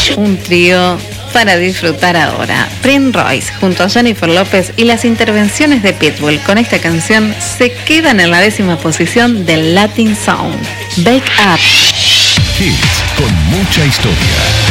Un trío para disfrutar ahora. Prince Royce junto a Jennifer López y las intervenciones de Pitbull con esta canción se quedan en la 10ª posición del Latin Sound. Wake Up. Hits con mucha historia.